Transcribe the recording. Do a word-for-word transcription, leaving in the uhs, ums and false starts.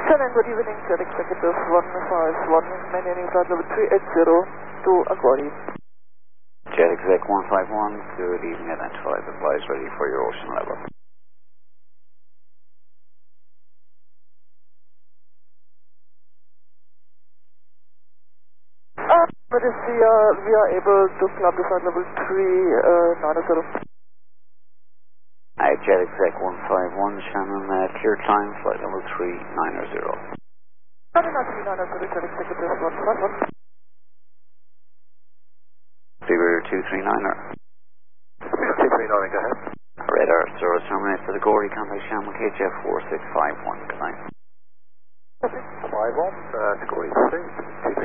Shannon, good evening, Jet Executive one five one, maintaining flight level three eight zero to Aguadi. Jet Exec one five one, good evening, identified, advise ready for your ocean level. Uh, but if we are, we are able to club the flight level three nine zero. Hi, Jet Exec one five one, Shannon, uh, clear climb, flight level three nine zero. Shannon, three nine zero, Jet Executive one five one. Figure two three niner. two three niner, go ahead. Radar, service terminate for the Gordy, contact Shannon K J four six five one, good night. five one, uh, to Gordy three, two three